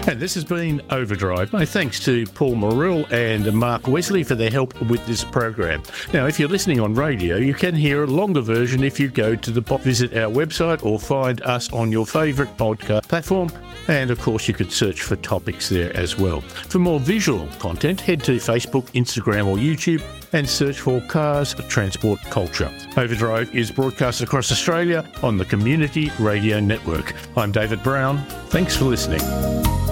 And this has been Overdrive. My thanks to Paul Morrill and Mark Wesley for their help with this program. Now, if you're listening on radio, you can hear a longer version if you go to visit our website or find us on your favourite podcast platform. And of course, you could search for topics there as well. For more visual content, head to Facebook, Instagram or YouTube and search for Cars Transport Culture. Overdrive is broadcast across Australia on the Community Radio Network. I'm David Brown. Thanks for listening.